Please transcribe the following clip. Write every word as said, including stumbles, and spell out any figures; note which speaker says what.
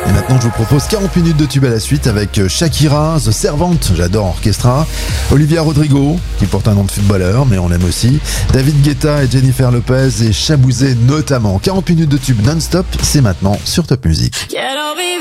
Speaker 1: Et maintenant, je vous propose quarante minutes de tube à la suite avec Shakira, The Servant, j'adore Orchestra, Olivia Rodrigo, qui porte un nom de footballeur, mais on l'aime aussi, David Guetta et Jennifer Lopez et Chabouzé notamment. quarante minutes de tube non-stop, c'est maintenant sur Top Music.
Speaker 2: Quiero vivir